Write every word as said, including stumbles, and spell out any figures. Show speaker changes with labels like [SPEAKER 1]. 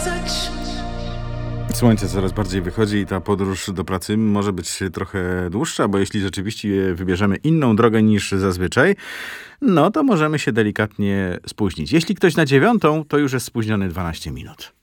[SPEAKER 1] Słońce coraz bardziej wychodzi i ta podróż do pracy może być trochę dłuższa, bo jeśli rzeczywiście wybierzemy inną drogę niż zazwyczaj, no to możemy się delikatnie spóźnić. Jeśli ktoś na dziewiątą, to już jest spóźniony dwanaście minut.